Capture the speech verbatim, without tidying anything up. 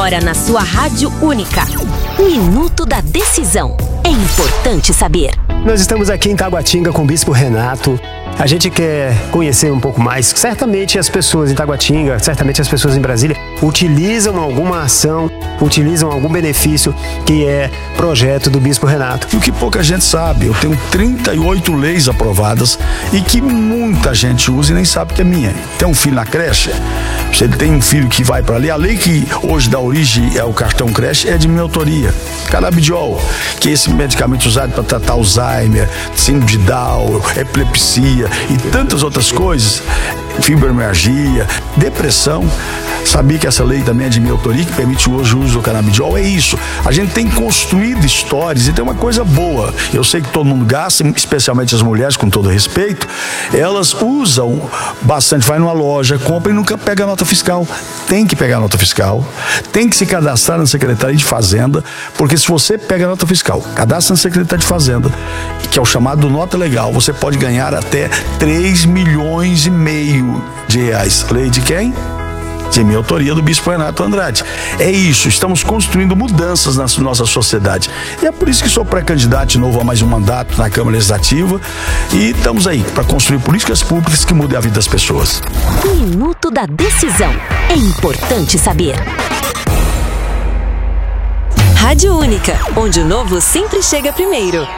Agora na sua Rádio Única. Minuto da Decisão. É importante saber. Nós estamos aqui em Taguatinga com o Bispo Renato. A gente quer conhecer um pouco mais. Certamente as pessoas em Taguatinga, certamente as pessoas em Brasília utilizam alguma ação, utilizam algum benefício que é projeto do Bispo Renato. E o que pouca gente sabe, eu tenho trinta e oito leis aprovadas e que muita gente usa e nem sabe que é minha. Tem um filho na creche, você tem um filho que vai para ali, a lei que hoje dá origem ao cartão creche é de minha autoria. Canabidiol, que é esse medicamento usado para tratar Alzheimer, síndrome de Down, epilepsia e tantas outras coisas, fibromialgia, depressão. Sabia que essa lei também é de minha autoria, que permite hoje o uso do canabidiol. É isso, a gente tem construído histórias e tem uma coisa boa. Eu sei que todo mundo gasta, especialmente as mulheres, com todo respeito, elas usam bastante, vai numa loja, compra e nunca pega a nota fiscal. Tem que pegar a nota fiscal, tem que se cadastrar na Secretaria de Fazenda, porque se você pega a nota fiscal, cadastra na Secretaria de Fazenda, que é o chamado nota legal, você pode ganhar até três milhões e meio de reais. Lei de quem? De minha autoria, do Bispo Renato Andrade. É isso, estamos construindo mudanças na nossa sociedade. E é por isso que sou pré-candidato de novo a mais um mandato na Câmara Legislativa. E estamos aí para construir políticas públicas que mudem a vida das pessoas. Minuto da Decisão. É importante saber. Rádio Única, onde o novo sempre chega primeiro.